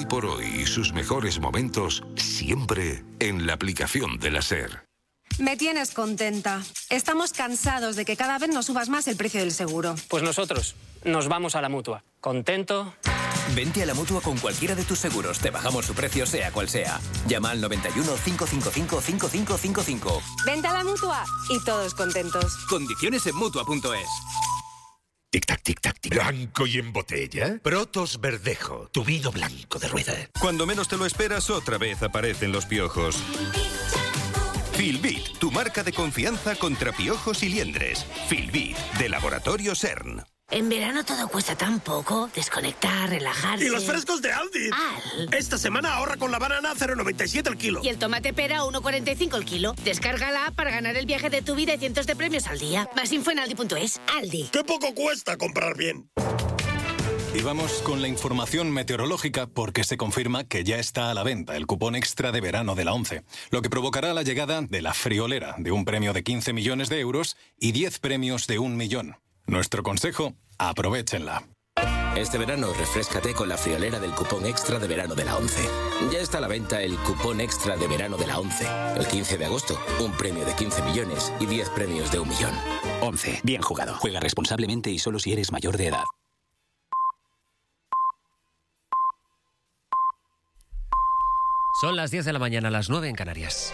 por hoy y sus mejores momentos siempre en la aplicación de la SER. Me tienes contenta. Estamos cansados de que cada vez nos subas más el precio del seguro. Pues nosotros nos vamos a la Mutua. ¿Contento? Vente a la Mutua con cualquiera de tus seguros. Te bajamos su precio sea cual sea. Llama al 91 555 5555. Vente a la Mutua y todos contentos. Condiciones en Mutua.es. Tic-tac, tic-tac, tic. ¿Blanco y en botella? Protos Verdejo, tu vino blanco de rueda. Cuando menos te lo esperas, otra vez aparecen los piojos. Filbit, tu marca de confianza contra piojos y liendres. Filbit, de Laboratorio CERN. En verano todo cuesta tan poco. Desconectar, relajarse. ¡Y los frescos de Aldi! Esta semana ahorra con la banana a 0,97 el kilo. Y el tomate pera a 1,45 el kilo. Descarga la app para ganar el viaje de tu vida y cientos de premios al día. Más info en aldi.es. Aldi. ¡Qué poco cuesta comprar bien! Y vamos con la información meteorológica porque se confirma que ya está a la venta el cupón extra de verano de la ONCE, lo que provocará la llegada de la friolera de un premio de 15 millones de euros y 10 premios de 1 millón. Nuestro consejo, aprovéchenla. Este verano refréscate con la friolera del cupón extra de verano de la ONCE. Ya está a la venta el cupón extra de verano de la ONCE. El 15 de agosto, un premio de 15 millones y 10 premios de 1 millón. ONCE, bien jugado. Juega responsablemente y solo si eres mayor de edad. Son las 10 de la mañana, las 9 en Canarias.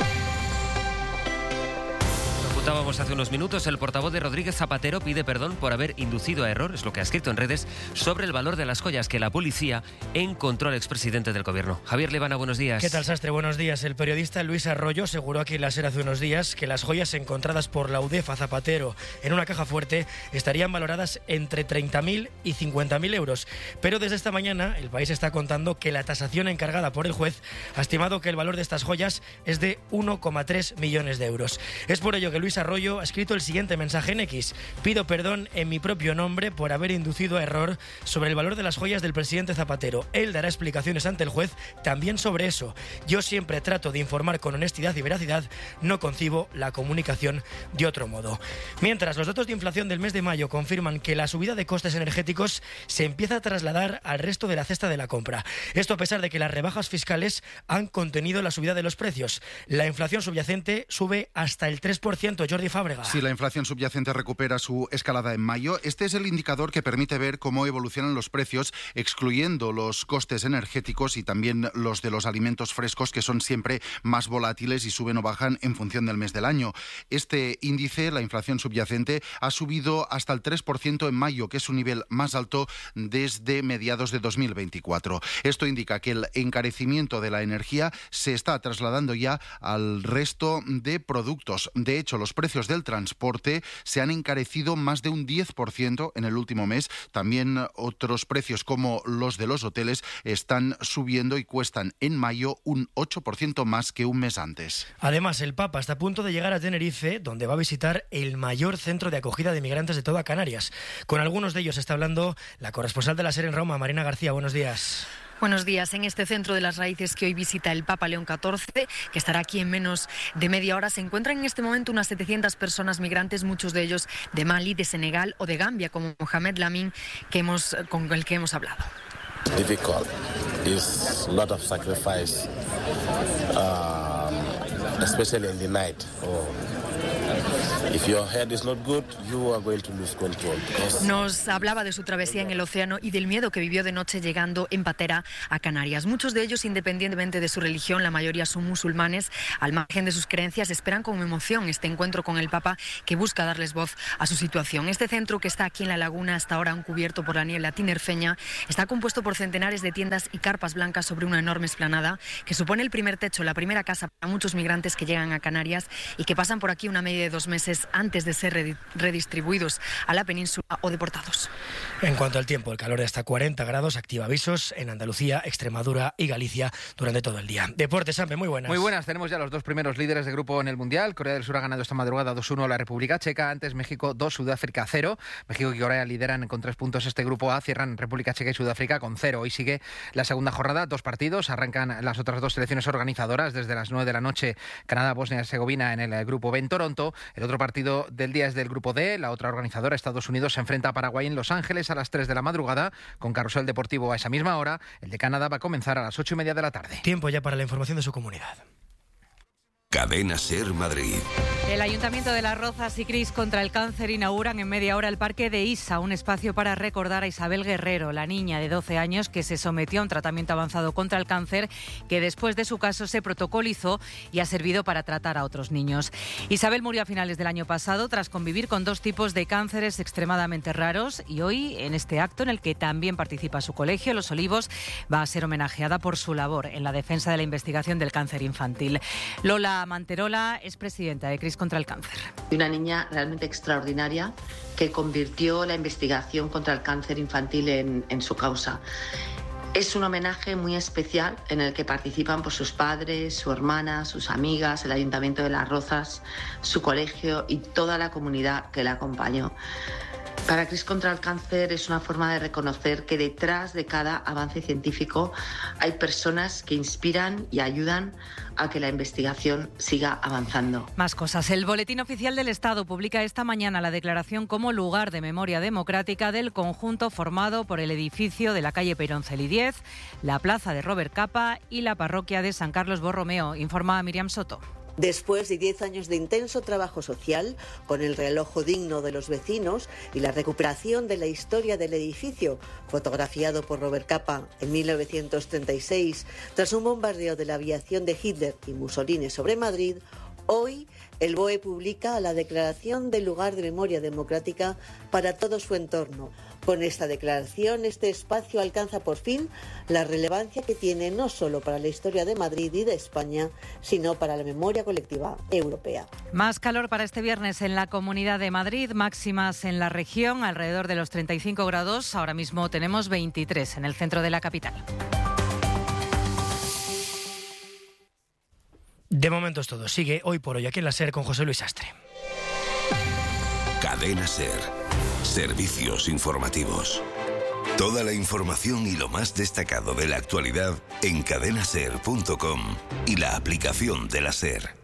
Contábamos hace unos minutos, el portavoz de Rodríguez Zapatero pide perdón por haber inducido a error, es lo que ha escrito en redes, sobre el valor de las joyas que la policía encontró al expresidente del gobierno. Javier Levana, buenos días. ¿Qué tal, Sastre? Buenos días. El periodista Luis Arroyo aseguró aquí en la SER hace unos días que las joyas encontradas por la UDEF a Zapatero en una caja fuerte estarían valoradas entre 30.000 y 50.000 euros. Pero desde esta mañana el país está contando que la tasación encargada por el juez ha estimado que el valor de estas joyas es de 1,3 millones de euros. Es por ello que Luis Arroyo ha escrito el siguiente mensaje en X: pido perdón en mi propio nombre por haber inducido a error sobre el valor de las joyas del presidente Zapatero. Él dará explicaciones ante el juez también sobre eso. Yo siempre trato de informar con honestidad y veracidad, no concibo la comunicación de otro modo. Mientras, los datos de inflación del mes de mayo confirman que la subida de costes energéticos se empieza a trasladar al resto de la cesta de la compra. Esto a pesar de que las rebajas fiscales han contenido la subida de los precios. La inflación subyacente sube hasta el 3%, Jordi Fábrega. Si la inflación subyacente recupera su escalada en mayo, este es el indicador que permite ver cómo evolucionan los precios, excluyendo los costes energéticos y también los de los alimentos frescos, que son siempre más volátiles y suben o bajan en función del mes del año. Este índice, la inflación subyacente, ha subido hasta el 3% en mayo, que es un nivel más alto desde mediados de 2024. Esto indica que el encarecimiento de la energía se está trasladando ya al resto de productos. De hecho, los precios del transporte se han encarecido más de un 10% en el último mes. También otros precios como los de los hoteles están subiendo y cuestan en mayo un 8% más que un mes antes. Además, el Papa está a punto de llegar a Tenerife, donde va a visitar el mayor centro de acogida de migrantes de toda Canarias. Con algunos de ellos está hablando la corresponsal de la SER en Roma, Marina García. Buenos días. Buenos días. En este centro de las raíces que hoy visita el Papa León XIV, que estará aquí en menos de media hora, se encuentran en este momento unas 700 personas migrantes, muchos de ellos de Mali, de Senegal o de Gambia, como Mohamed Lamin, con el que hemos hablado. Difficult. It's a lot of sacrifice, especially in the night. If your head is not good, you are going to lose control. Nos hablaba de su travesía en el océano y del miedo que vivió de noche llegando en patera a Canarias. Muchos de ellos, independientemente de su religión, la mayoría son musulmanes, al margen de sus creencias, esperan con emoción este encuentro con el Papa, que busca darles voz a su situación. Este centro, que está aquí en la laguna, hasta ahora aún cubierto por la niebla tinerfeña, está compuesto por centenares de tiendas y carpas blancas sobre una enorme explanada que supone el primer techo, la primera casa para muchos migrantes que llegan a Canarias y que pasan por aquí una media de 2 meses antes de ser redistribuidos a la península o deportados. En cuanto al tiempo, el calor de hasta 40 grados activa avisos en Andalucía, Extremadura y Galicia durante todo el día. Deportes, Sampe, muy buenas. Muy buenas, tenemos ya los dos primeros líderes de grupo en el Mundial. Corea del Sur ha ganado esta madrugada 2-1 a la República Checa, antes México 2, Sudáfrica 0. México y Corea lideran con 3 puntos este grupo A, cierran República Checa y Sudáfrica con 0. Hoy sigue la segunda jornada, 2 partidos, arrancan las otras 2 selecciones organizadoras desde las 9 de la noche, Canadá, Bosnia y Herzegovina en el grupo B en Toronto. El otro partido partido del día es del Grupo D. La otra organizadora, Estados Unidos, se enfrenta a Paraguay en Los Ángeles a las 3 de la madrugada, con carrusel deportivo a esa misma hora. El de Canadá va a comenzar a las 8:30 de la tarde. Tiempo ya para la información de su comunidad. Cadena Ser Madrid. El Ayuntamiento de Las Rozas y CRIS contra el Cáncer inauguran en media hora el Parque de Isa, un espacio para recordar a Isabel Guerrero, la niña de 12 años que se sometió a un tratamiento avanzado contra el cáncer, que después de su caso se protocolizó y ha servido para tratar a otros niños. Isabel murió a finales del año pasado tras convivir con 2 tipos de cánceres extremadamente raros, y hoy, en este acto en el que también participa su colegio, Los Olivos, va a ser homenajeada por su labor en la defensa de la investigación del cáncer infantil. Lola Manterola es presidenta de CRIS contra el Cáncer. Una niña realmente extraordinaria que convirtió la investigación contra el cáncer infantil en su causa. Es un homenaje muy especial en el que participan pues, sus padres, su hermana, sus amigas, el Ayuntamiento de Las Rozas, su colegio y toda la comunidad que la acompañó. Para CRIS contra el Cáncer es una forma de reconocer que detrás de cada avance científico hay personas que inspiran y ayudan a que la investigación siga avanzando. Más cosas. El Boletín Oficial del Estado publica esta mañana la declaración como lugar de memoria democrática del conjunto formado por el edificio de la calle Peronceli 10, la plaza de Robert Capa y la parroquia de San Carlos Borromeo, informa Miriam Soto. Después de 10 años de intenso trabajo social, con el realojo digno de los vecinos y la recuperación de la historia del edificio, fotografiado por Robert Capa en 1936, tras un bombardeo de la aviación de Hitler y Mussolini sobre Madrid, hoy el BOE publica la declaración del lugar de memoria democrática para todo su entorno. Con esta declaración, este espacio alcanza por fin la relevancia que tiene no solo para la historia de Madrid y de España, sino para la memoria colectiva europea. Más calor para este viernes en la Comunidad de Madrid, máximas en la región, alrededor de los 35 grados. Ahora mismo tenemos 23 en el centro de la capital. De momento es todo. Sigue Hoy por Hoy aquí en la SER con José Luis Sastre. Cadena Ser. Servicios informativos. Toda la información y lo más destacado de la actualidad en cadenaser.com y la aplicación de la SER.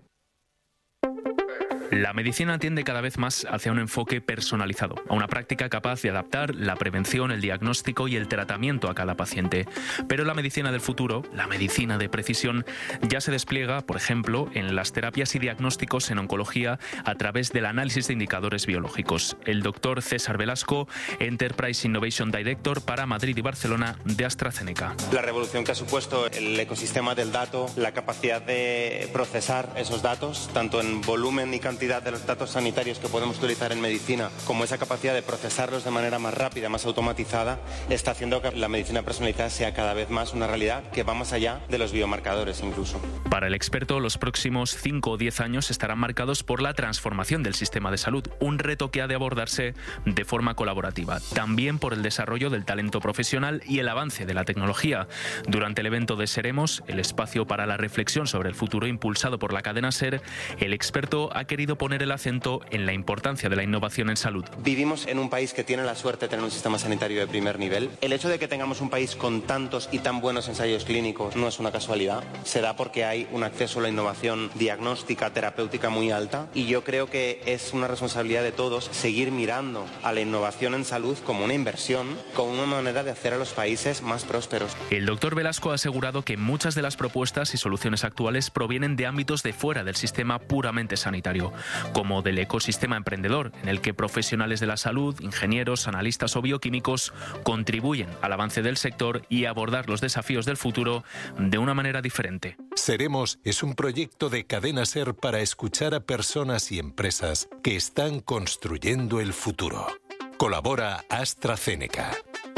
La medicina tiende cada vez más hacia un enfoque personalizado, a una práctica capaz de adaptar la prevención, el diagnóstico y el tratamiento a cada paciente. Pero la medicina del futuro, la medicina de precisión, ya se despliega, por ejemplo, en las terapias y diagnósticos en oncología a través del análisis de indicadores biológicos. El doctor César Velasco, Enterprise Innovation Director para Madrid y Barcelona de AstraZeneca. La revolución que ha supuesto el ecosistema del dato, la capacidad de procesar esos datos, tanto en volumen y cantidad de los datos sanitarios que podemos utilizar en medicina, como esa capacidad de procesarlos de manera más rápida, más automatizada, está haciendo que la medicina personalizada sea cada vez más una realidad que va más allá de los biomarcadores incluso. Para el experto, los próximos 5 o 10 años estarán marcados por la transformación del sistema de salud, un reto que ha de abordarse de forma colaborativa, también por el desarrollo del talento profesional y el avance de la tecnología. Durante el evento de Seremos, el espacio para la reflexión sobre el futuro impulsado por la cadena SER, el experto ha querido poner el acento en la importancia de la innovación en salud. Vivimos en un país que tiene la suerte de tener un sistema sanitario de primer nivel. El hecho de que tengamos un país con tantos y tan buenos ensayos clínicos no es una casualidad. Se da porque hay un acceso a la innovación diagnóstica, terapéutica muy alta, y yo creo que es una responsabilidad de todos seguir mirando a la innovación en salud como una inversión, como una manera de hacer a los países más prósperos. El doctor Velasco ha asegurado que muchas de las propuestas y soluciones actuales provienen de ámbitos de fuera del sistema puramente sanitario, como del ecosistema emprendedor, en el que profesionales de la salud, ingenieros, analistas o bioquímicos contribuyen al avance del sector y a abordar los desafíos del futuro de una manera diferente. Seremos es un proyecto de Cadena SER para escuchar a personas y empresas que están construyendo el futuro. Colabora AstraZeneca.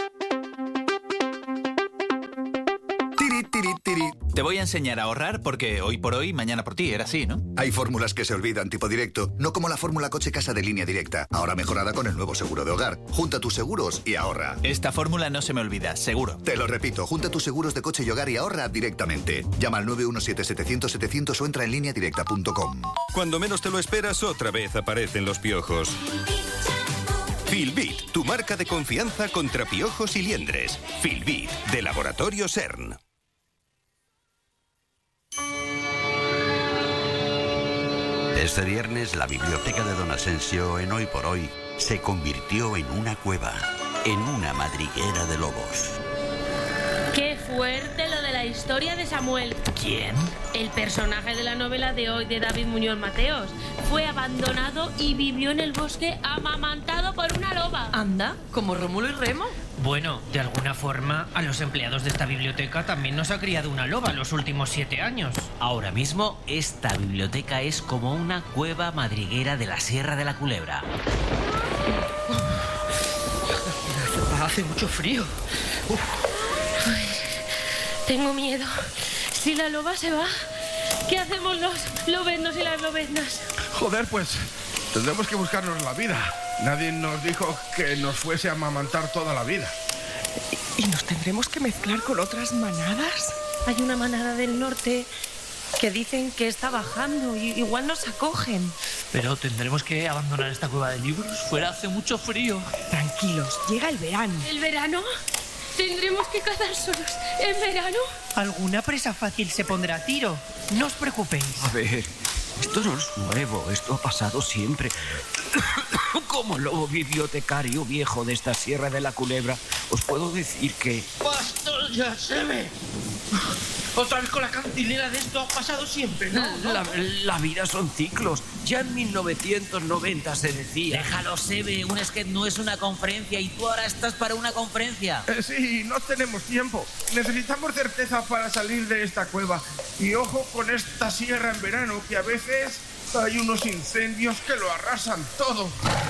Te voy a enseñar a ahorrar porque hoy por hoy, mañana por ti, era así, ¿no? Hay fórmulas que se olvidan, tipo directo, no como la fórmula coche casa de Línea Directa, ahora mejorada con el nuevo seguro de hogar. Junta tus seguros y ahorra. Esta fórmula no se me olvida, seguro. Te lo repito, junta tus seguros de coche y hogar y ahorra directamente. Llama al 917-700-700 o entra en lineadirecta.com. Cuando menos te lo esperas, otra vez aparecen los piojos. Filbit, tu marca de confianza contra piojos y liendres. Filbit, de Laboratorio CERN. Este viernes la biblioteca de Don Asensio en Hoy por Hoy se convirtió en una cueva, en una madriguera de lobos. ¡Qué fuerte lo de la historia de Samuel! ¿Quién? El personaje de la novela de hoy de David Muñoz Mateos. Fue abandonado y vivió en el bosque amamantado por una loba. Anda, como Rómulo y Remo. Bueno, de alguna forma, a los empleados de esta biblioteca también nos ha criado una loba los últimos 7 años. Ahora mismo, esta biblioteca es como una cueva madriguera de la Sierra de la Culebra. Hace mucho frío. Ay, tengo miedo. Si la loba se va, ¿qué hacemos los lobeznos y las lobeznas? Joder, pues tendremos que buscarnos la vida. Nadie nos dijo que nos fuese a amamantar toda la vida. ¿Y nos tendremos que mezclar con otras manadas? Hay una manada del norte que dicen que está bajando y igual nos acogen. Pero tendremos que abandonar esta cueva de libros. Fuera hace mucho frío. Tranquilos, llega el verano. ¿El verano? ¿Tendremos que cazar solos en verano? Alguna presa fácil se pondrá a tiro. No os preocupéis. A ver, esto no es nuevo. Esto ha pasado siempre. Como lobo bibliotecario viejo de esta Sierra de la Culebra, os puedo decir que... ¡Pastor, ya se ve! Otra vez con la cantilena de esto ha pasado siempre, ¿no? La vida son ciclos. Ya en 1990 se decía... Déjalo, Sebe. Un sketch no es una conferencia y tú ahora estás para una conferencia. Sí, no tenemos tiempo. Necesitamos certeza para salir de esta cueva. Y ojo con esta sierra en verano, que a veces hay unos incendios que lo arrasan todo.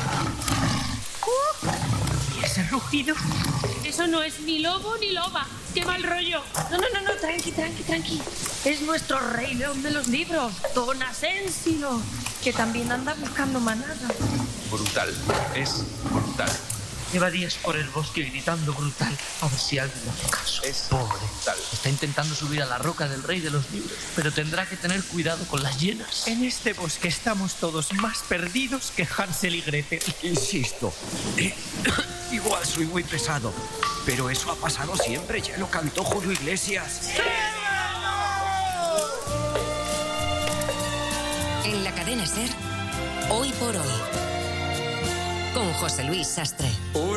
¿Y ese rugido? Eso no es ni lobo ni loba. ¡Qué mal rollo! No, tranqui. Es nuestro rey león de los libros, Don Asensio, que también anda buscando manada. Brutal, es brutal. Lleva días por el bosque gritando brutal. A ver si alguien le hace caso. Es pobre. brutal. Está intentando subir a la roca del rey de los libros, pero tendrá que tener cuidado con las hienas. En este bosque estamos todos más perdidos que Hansel y Gretel. Insisto, igual soy muy pesado, pero eso ha pasado siempre. Ya lo cantó Julio Iglesias. En la cadena SER, Hoy por Hoy, con José Luis Sastre.